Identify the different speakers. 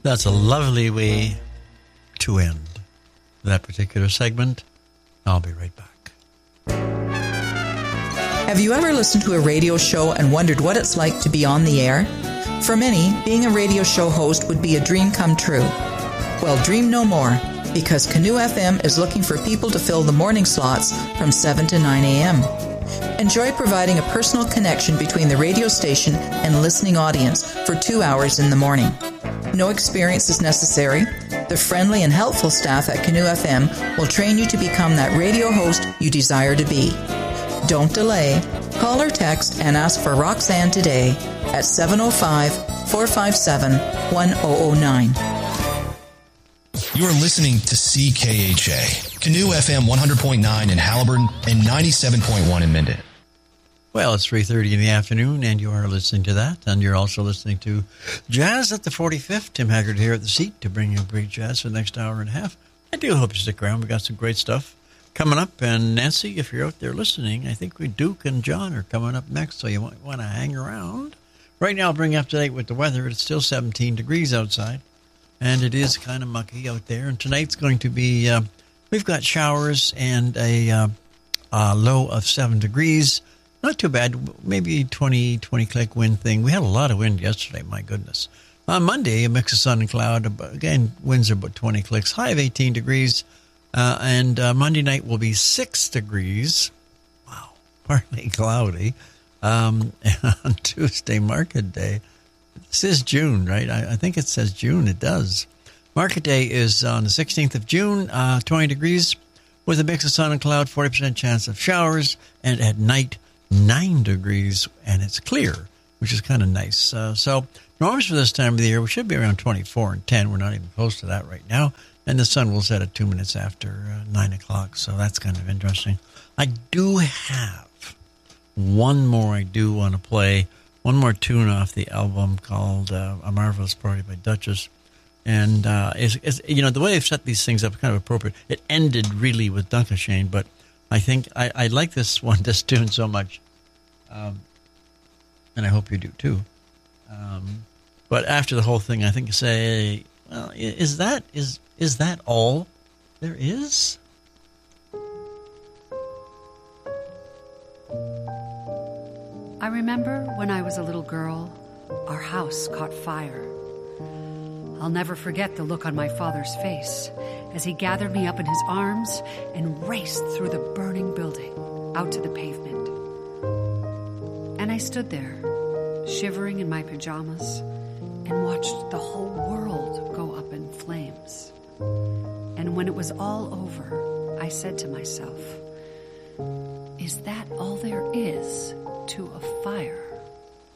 Speaker 1: That's a lovely way to end that particular segment. I'll be right back.
Speaker 2: Have you ever listened to a radio show and wondered what it's like to be on the air? For many, being a radio show host would be a dream come true. Well, dream no more, because Canoe FM is looking for people to fill the morning slots from 7 to 9 a.m. Enjoy providing a personal connection between the radio station and listening audience for 2 hours in the morning. No experience is necessary. The friendly and helpful staff at Canoe FM will train you to become that radio host you desire to be. Don't delay. Call or text and ask for Roxanne today at 705-457-1009.
Speaker 3: You're listening to CKHA, Canoe FM 100.9 in Haliburton and 97.1 in Minden.
Speaker 1: Well, it's 3:30 in the afternoon, and you are listening to that. And you're also listening to Jazz at the 45th. Tim Haggard here at the seat to bring you great jazz for the next hour and a half. I do hope you stick around. We've got some great stuff coming up. And Nancy, if you're out there listening, I think Duke and John are coming up next, so you might want to hang around. Right now, I'll bring you up to date with the weather. It's still 17 degrees outside, and it is kind of mucky out there. And tonight's going to be, we've got showers and a low of 7 degrees. Not too bad, maybe 20 click wind thing. We had a lot of wind yesterday, my goodness. On Monday, a mix of sun and cloud. Again, winds are about 20 clicks, high of 18 degrees. And Monday night will be 6 degrees. Wow, partly cloudy. And on Tuesday, market day. This is June, right? I think it says June. It does. Market day is on the 16th of June, 20 degrees, with a mix of sun and cloud, 40% chance of showers. And at night, 9 degrees, and it's clear, which is kind of nice. So norms for this time of the year, we should be around 24 and 10. We're not even close to that right now. And the sun will set at 2 minutes after 9 o'clock, so that's kind of interesting. I do have one more I do want to play, one more tune off the album called A Marvelous Party by Duchess. And, the way they've set these things up is kind of appropriate. It ended really with Duncan, but I think I like this tune so much, and I hope you do too. But after the whole thing, I think say, well, is that all there is?
Speaker 4: I remember when I was a little girl, our house caught fire. I'll never forget the look on my father's face as he gathered me up in his arms and raced through the burning building out to the pavement. And I stood there, shivering in my pajamas, and watched the whole world go up in flames. And when it was all over, I said to myself, is that all there is to a fire?